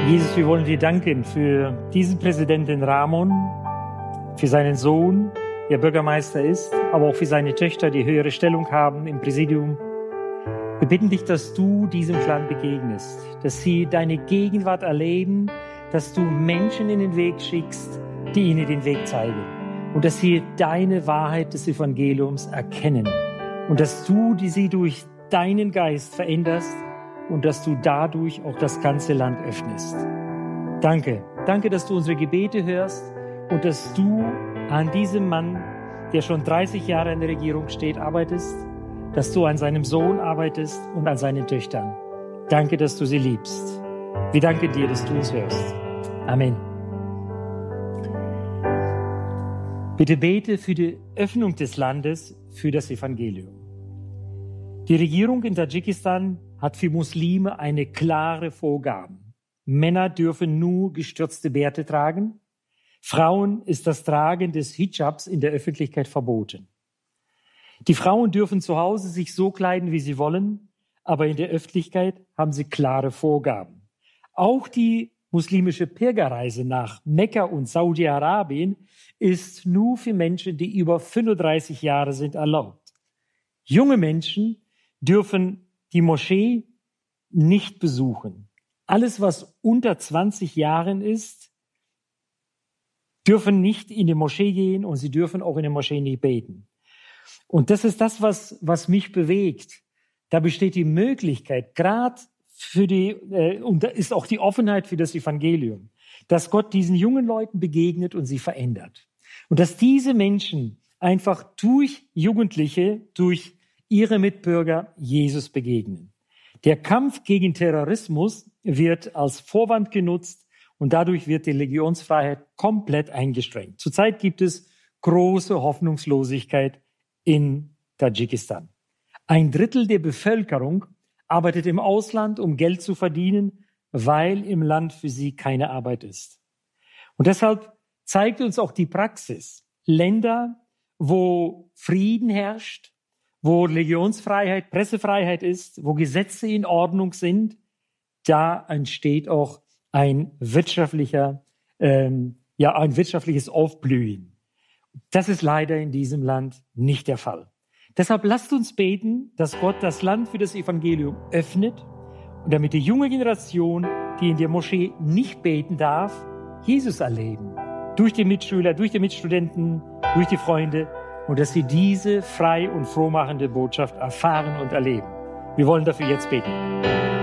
Jesus, wir wollen dir danken für diesen Präsidenten Ramon, für seinen Sohn, der Bürgermeister ist, aber auch für seine Töchter, die höhere Stellung haben im Präsidium. Wir bitten dich, dass du diesem Clan begegnest, dass sie deine Gegenwart erleben, dass du Menschen in den Weg schickst, die ihnen den Weg zeigen und dass sie deine Wahrheit des Evangeliums erkennen und dass du sie durch deinen Geist veränderst und dass du dadurch auch das ganze Land öffnest. Danke. Danke, dass du unsere Gebete hörst und dass du an diesem Mann, der schon 30 Jahre in der Regierung steht, arbeitest, dass du an seinem Sohn arbeitest und an seinen Töchtern. Danke, dass du sie liebst. Wir danken dir, dass du uns hörst. Amen. Bitte bete für die Öffnung des Landes für das Evangelium. Die Regierung in Tadschikistan hat für Muslime eine klare Vorgabe. Männer dürfen nur gestürzte Bärte tragen. Frauen ist das Tragen des Hijabs in der Öffentlichkeit verboten. Die Frauen dürfen zu Hause sich so kleiden, wie sie wollen, aber in der Öffentlichkeit haben sie klare Vorgaben. Auch die muslimische Pilgerreise nach Mekka und Saudi-Arabien ist nur für Menschen, die über 35 Jahre sind, erlaubt. Junge Menschen dürfen die Moschee nicht besuchen. Alles, was unter 20 Jahren ist, dürfen nicht in die Moschee gehen und sie dürfen auch in der Moschee nicht beten. Und das ist das, was mich bewegt. Da besteht die Möglichkeit, gerade und da ist auch die Offenheit für das Evangelium, dass Gott diesen jungen Leuten begegnet und sie verändert. Und dass diese Menschen einfach durch Jugendliche, durch ihre Mitbürger Jesus begegnen. Der Kampf gegen Terrorismus wird als Vorwand genutzt und dadurch wird die Religionsfreiheit komplett eingeschränkt. Zurzeit gibt es große Hoffnungslosigkeit in Tadschikistan. 1/3 der Bevölkerung arbeitet im Ausland, um Geld zu verdienen, weil im Land für sie keine Arbeit ist. Und deshalb zeigt uns auch die Praxis, Länder, wo Frieden herrscht, wo Religionsfreiheit, Pressefreiheit ist, wo Gesetze in Ordnung sind, da entsteht auch ein wirtschaftliches Aufblühen. Das ist leider in diesem Land nicht der Fall. Deshalb lasst uns beten, dass Gott das Land für das Evangelium öffnet und damit die junge Generation, die in der Moschee nicht beten darf, Jesus erleben. Durch die Mitschüler, durch die Mitstudenten, durch die Freunde und dass sie diese frei und frohmachende Botschaft erfahren und erleben. Wir wollen dafür jetzt beten.